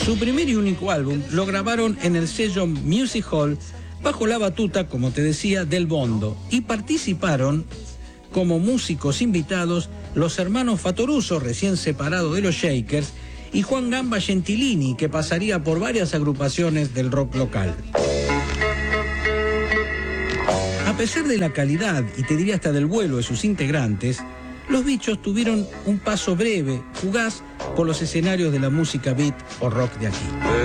Su primer y único álbum lo grabaron en el sello Music Hall bajo la batuta, como te decía, del Bondo, y participaron como músicos invitados los hermanos Fattoruso, recién separados de los Shakers, y Juan Gamba Gentilini, que pasaría por varias agrupaciones del rock local. A pesar de la calidad, y te diría hasta del vuelo de sus integrantes, los Bichos tuvieron un paso breve, fugaz, por los escenarios de la música beat o rock de aquí.